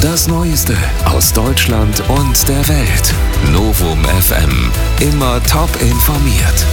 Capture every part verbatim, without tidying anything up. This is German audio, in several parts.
Das Neueste aus Deutschland und der Welt. Novum F M. Immer top informiert.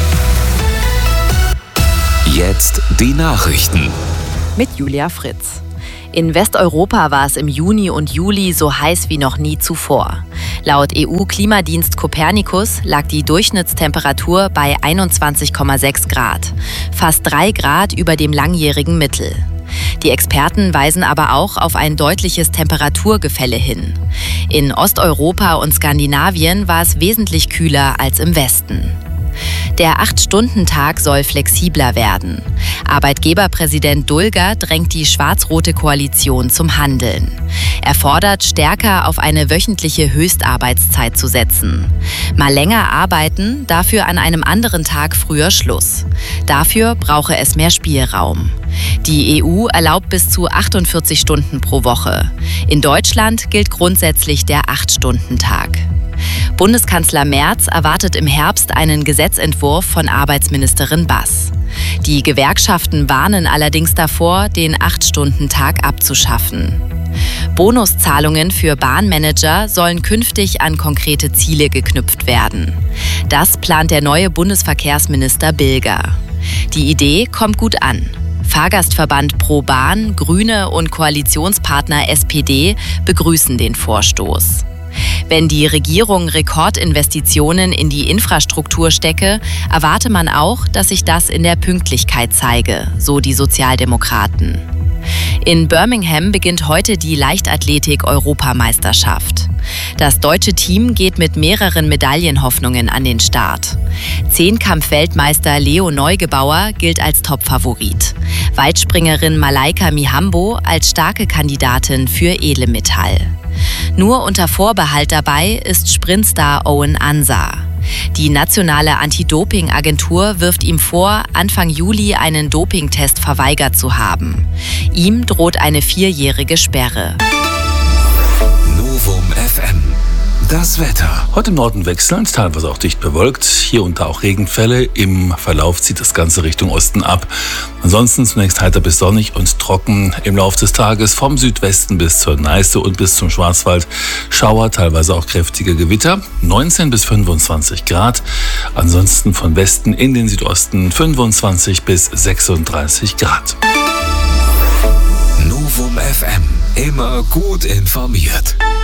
Jetzt die Nachrichten. Mit Julia Fritz. In Westeuropa war es im Juni und Juli so heiß wie noch nie zuvor. Laut E U-Klimadienst Copernicus lag die Durchschnittstemperatur bei einundzwanzig Komma sechs Grad, fast drei Grad über dem langjährigen Mittel. Die Experten weisen aber auch auf ein deutliches Temperaturgefälle hin. In Osteuropa und Skandinavien war es wesentlich kühler als im Westen. Der Acht-Stunden-Tag soll flexibler werden. Arbeitgeberpräsident Dulger drängt die schwarz-rote Koalition zum Handeln. Er fordert, stärker auf eine wöchentliche Höchstarbeitszeit zu setzen. Mal länger arbeiten, dafür an einem anderen Tag früher Schluss. Dafür brauche es mehr Spielraum. Die E U erlaubt bis zu achtundvierzig Stunden pro Woche. In Deutschland gilt grundsätzlich der Acht-Stunden-Tag. Bundeskanzler Merz erwartet im Herbst einen Gesetzentwurf von Arbeitsministerin Bass. Die Gewerkschaften warnen allerdings davor, den Acht-Stunden-Tag abzuschaffen. Bonuszahlungen für Bahnmanager sollen künftig an konkrete Ziele geknüpft werden. Das plant der neue Bundesverkehrsminister Bilger. Die Idee kommt gut an. Fahrgastverband Pro Bahn, Grüne und Koalitionspartner S P D begrüßen den Vorstoß. Wenn die Regierung Rekordinvestitionen in die Infrastruktur stecke, erwarte man auch, dass sich das in der Pünktlichkeit zeige, so die Sozialdemokraten. In Birmingham beginnt heute die Leichtathletik-Europameisterschaft. Das deutsche Team geht mit mehreren Medaillenhoffnungen an den Start. Zehnkampf-Weltmeister Leo Neugebauer gilt als Topfavorit. Weitspringerin Malaika Mihambo als starke Kandidatin für Edelmetall. Nur unter Vorbehalt dabei ist Sprintstar Owen Ansah. Die nationale Anti-Doping-Agentur wirft ihm vor, Anfang Juli einen Dopingtest verweigert zu haben. Ihm droht eine vierjährige Sperre. Novum F M. Das Wetter. Heute im Norden wechselnd, teilweise auch dicht bewölkt. Hier und da auch Regenfälle. Im Verlauf zieht das Ganze Richtung Osten ab. Ansonsten zunächst heiter bis sonnig und trocken. Im Laufe des Tages vom Südwesten bis zur Neiße und bis zum Schwarzwald Schauer, teilweise auch kräftige Gewitter. neunzehn bis fünfundzwanzig Grad. Ansonsten von Westen in den Südosten fünfundzwanzig bis sechsunddreißig Grad. Novum F M. Immer gut informiert.